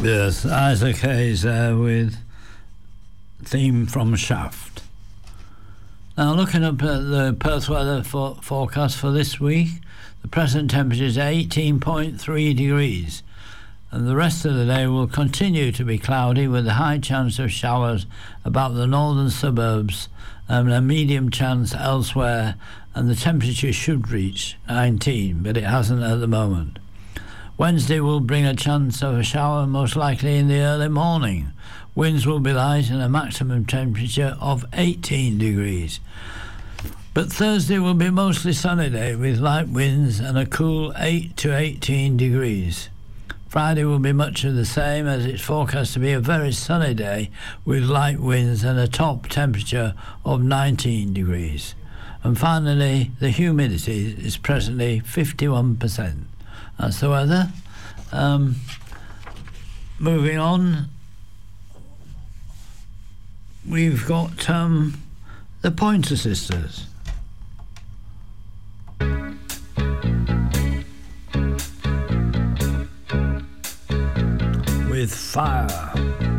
Yes, Isaac Hayes there with theme from Shaft. Now looking up at the Perth weather forecast for this week, the present temperature is 18.3 degrees and the rest of the day will continue to be cloudy with a high chance of showers about the northern suburbs and a medium chance elsewhere, and the temperature should reach 19, but it hasn't at the moment. Wednesday will bring a chance of a shower, most likely in the early morning. Winds will be light and a maximum temperature of 18 degrees. But Thursday will be mostly sunny day with light winds and a cool 8 to 18 degrees. Friday will be much of the same, as it's forecast to be a very sunny day with light winds and a top temperature of 19 degrees. And finally, the humidity is presently 51%. That's the weather. Moving on, we've got the Pointer Sisters. With Fire.